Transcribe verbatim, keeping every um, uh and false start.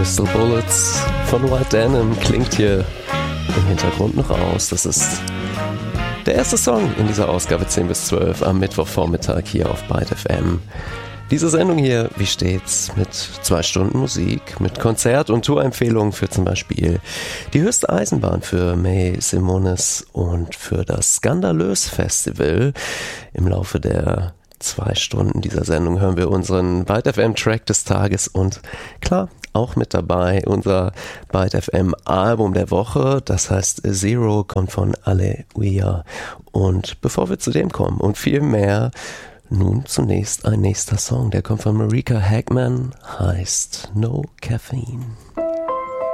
Crystal Bullets von White Denim klingt hier im Hintergrund noch aus. Das ist der erste Song in dieser Ausgabe zehn bis zwölf am Mittwochvormittag hier auf Byte F M. Diese Sendung hier, wie stets, mit zwei Stunden Musik, mit Konzert- und Tourempfehlungen für zum Beispiel die höchste Eisenbahn für May Simonis und für das Skandalös Festival. Im Laufe der zwei Stunden dieser Sendung hören wir unseren Byte F M-Track des Tages und klar, auch mit dabei unser Byte F M-Album der Woche, das heißt Zero, kommt von Aleluia. Und bevor wir zu dem kommen und viel mehr, nun zunächst ein nächster Song, der kommt von Marika Hagman, heißt No Caffeine.